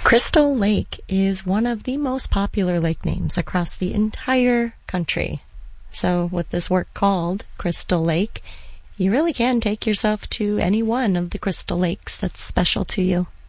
Crystal Lake is one of the most popular lake names across the entire country. So with this work called Crystal Lake, you really can take yourself to any one of the crystal lakes that's special to you.